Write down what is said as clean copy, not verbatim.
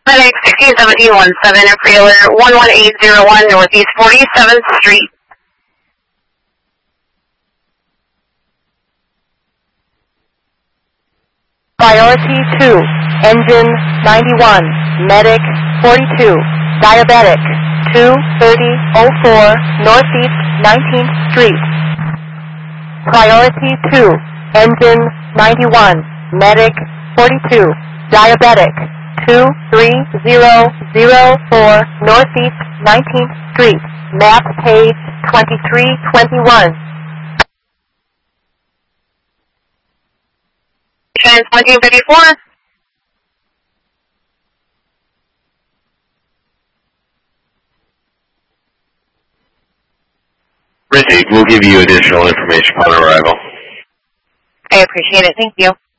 FedEx 1617 Trailer 11801 Northeast 47th Street. Priority 2, Engine 91, Medic 42, Diabetic 23004 Northeast 19th Street. Priority 2, Engine 91, Medic 42, Diabetic 23004 Northeast 19th Street. Map page 2321. Trans 1954. Richie, we'll give you additional information upon arrival. I appreciate it. Thank you.